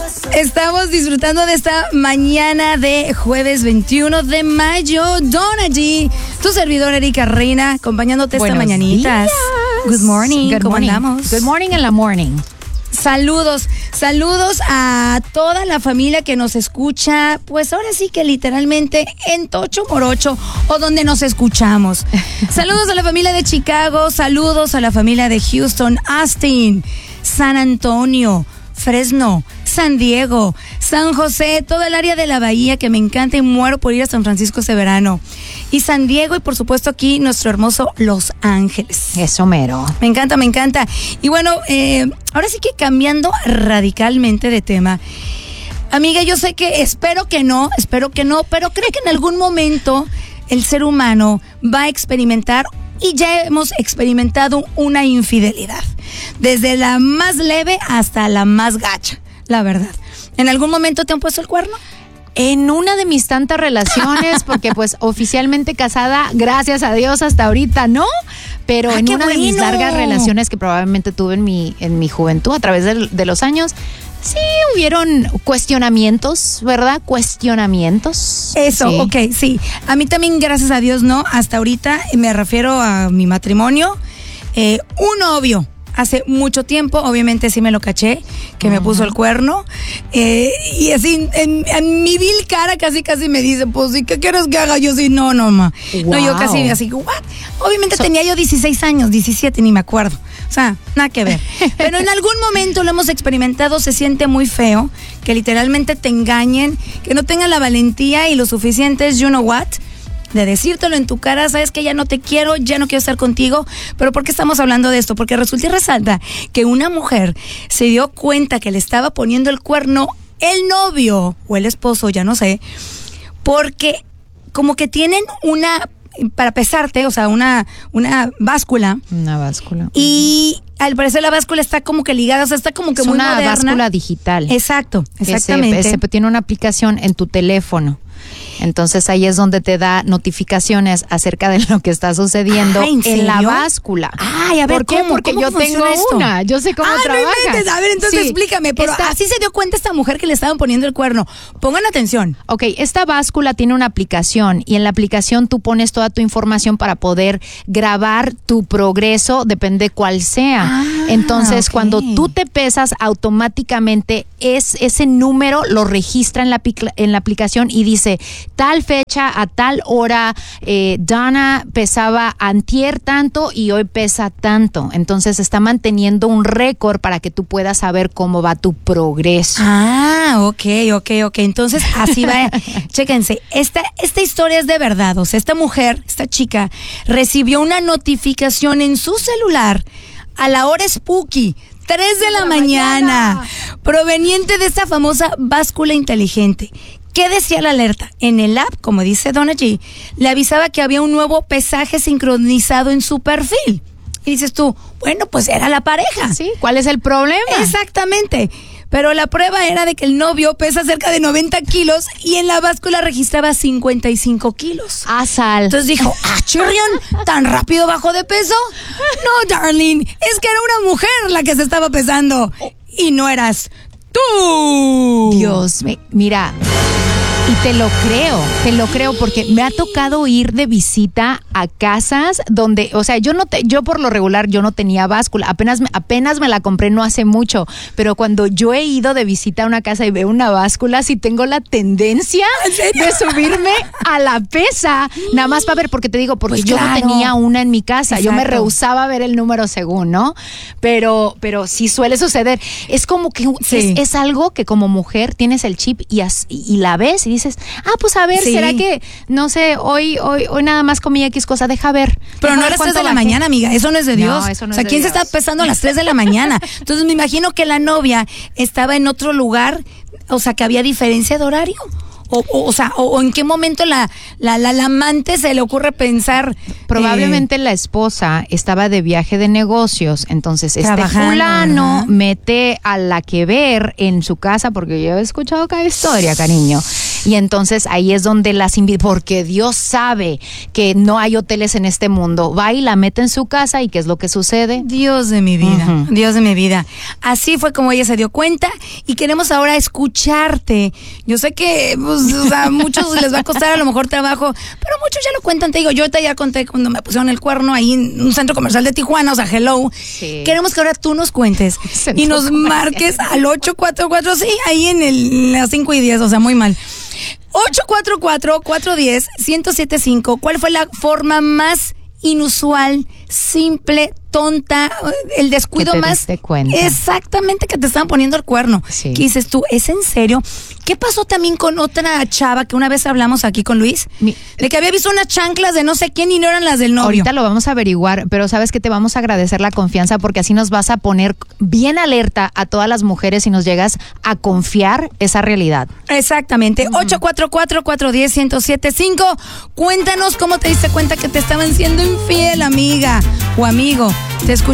Estamos disfrutando de esta mañana de jueves 21 de mayo. Donna G, tu servidor Erika Reina, acompañándote esta mañanita. Good morning, ¿cómo andamos? Good morning in la morning. Saludos a toda la familia que nos escucha, pues ahora sí que literalmente en Tocho Morocho o donde nos escuchamos. Saludos a la familia de Chicago, saludos a la familia de Houston, Austin, San Antonio, Fresno, San Diego, San José, todo el área de la bahía que me encanta y muero por ir a San Francisco este verano. Y San Diego y por supuesto aquí nuestro hermoso Los Ángeles. Eso mero. Me encanta. Y bueno, ahora sí que cambiando radicalmente de tema. Amiga, yo sé que espero que no, pero creo que en algún momento el ser humano va a experimentar y ya hemos experimentado una infidelidad. Desde la más leve hasta la más gacha, la verdad. ¿En algún momento te han puesto el cuerno? En una de mis tantas relaciones, porque pues oficialmente casada, gracias a Dios hasta ahorita no, pero en una de mis largas relaciones que probablemente tuve en mi juventud a través de los años, sí hubieron cuestionamientos, ¿verdad? Cuestionamientos. Eso, sí. Ok, sí. A mí también, gracias a Dios, no. Hasta ahorita me refiero a mi matrimonio. Un novio. Hace mucho tiempo, obviamente sí me lo caché, que me puso el cuerno. Y así, en mi vil cara casi me dice, pues, ¿y qué quieres que haga? Yo sí, no, ma. Wow. No, yo casi así, ¿what? Obviamente tenía yo 16 años, 17, ni me acuerdo. O sea, nada que ver. Pero en algún momento lo hemos experimentado, se siente muy feo, que literalmente te engañen, que no tengan la valentía y lo suficientes, you know what, de decírtelo en tu cara, sabes que ya no te quiero, ya no quiero estar contigo. Pero ¿por qué estamos hablando de esto? Porque resulta y resalta que una mujer se dio cuenta que le estaba poniendo el cuerno el novio o el esposo, ya no sé, porque como que tienen una, para pesarte, o sea, una báscula. Una báscula. Y al parecer la báscula está como que ligada, o sea, está como que es muy moderna. Es una báscula digital. Exacto, exactamente. Se tiene una aplicación en tu teléfono. Entonces ahí es donde te da notificaciones acerca de lo que está sucediendo en la báscula. Ay, a ver, ¿por qué? Porque yo tengo una. Yo sé cómo trabaja. A ver, entonces explícame. Pero así se dio cuenta esta mujer que le estaban poniendo el cuerno. Pongan atención. Ok, esta báscula tiene una aplicación y en la aplicación tú pones toda tu información para poder grabar tu progreso, depende cuál sea. Entonces, cuando tú te pesas, automáticamente ese número lo registra en la aplicación y dice, tal fecha a tal hora, Donna pesaba antier tanto y hoy pesa tanto. Entonces está manteniendo un récord para que tú puedas saber cómo va tu progreso. Ok. Entonces así va. Chéquense, esta historia es de verdad. O sea, esta mujer, esta chica, recibió una notificación en su celular a la hora spooky, 3 de la mañana, proveniente de esta famosa báscula inteligente. ¿Qué decía la alerta? En el app, como dice Donna G, le avisaba que había un nuevo pesaje sincronizado en su perfil. Y dices tú, bueno, pues era la pareja. Sí, ¿cuál es el problema? Exactamente. Pero la prueba era de que el novio pesa cerca de 90 kilos y en la báscula registraba 55 kilos. Sal. Entonces dijo, Chirrión, ¿tan rápido bajó de peso? No, darling, es que era una mujer la que se estaba pesando. Y no eras tú. Dios, mira. Y te lo creo porque me ha tocado ir de visita a casas donde, o sea, yo por lo regular yo no tenía báscula, apenas me la compré no hace mucho, pero cuando yo he ido de visita a una casa y veo una báscula, sí tengo la tendencia de subirme a la pesa, nada más para ver, porque te digo, porque pues yo no tenía una en mi casa. Exacto. Yo me rehusaba a ver el número según, ¿no? Pero sí suele suceder. Es como que es algo que como mujer tienes el chip y la ves y dices, pues a ver, ¿será que, no sé, hoy nada más comí X cosa, deja ver. Pero no a las 3 de la mañana, amiga, eso no es de Dios. No, eso no o sea, es de ¿quién Dios. se está pesando a las 3 de la mañana? Entonces me imagino que la novia estaba en otro lugar, o sea, que había diferencia de horario. O en qué momento la amante se le ocurre pensar. Probablemente la esposa estaba de viaje de negocios, entonces fulano mete a la que ver en su casa, porque yo he escuchado cada historia, cariño. Y entonces ahí es donde las invita, porque Dios sabe que no hay hoteles en este mundo. Va y la mete en su casa, ¿y qué es lo que sucede? Dios de mi vida, Dios de mi vida. Así fue como ella se dio cuenta y queremos ahora escucharte. Yo sé que pues, o sea, a muchos les va a costar a lo mejor trabajo, pero muchos ya lo cuentan. Te digo, yo ahorita ya conté cuando me pusieron el cuerno ahí en un centro comercial de Tijuana, o sea, hello. Sí. Queremos que ahora tú nos cuentes y nos marques al 844, sí, ahí en las 5:10, o sea, muy mal. 844-410-1075. ¿Cuál fue la forma más inusual, simple, tonta, el descuido que te más diste cuenta? Exactamente, que te estaban poniendo el cuerno? Sí. ¿Qué dices tú? ¿Es en serio? ¿Qué pasó también con otra chava que una vez hablamos aquí con Luis? De que había visto unas chanclas de no sé quién y no eran las del novio. Ahorita lo vamos a averiguar, pero sabes que te vamos a agradecer la confianza, porque así nos vas a poner bien alerta a todas las mujeres y nos llegas a confiar esa realidad. Exactamente. 844-410-1075. Cuéntanos cómo te diste cuenta que te estaban siendo infiel, amiga o amigo. Te escucho.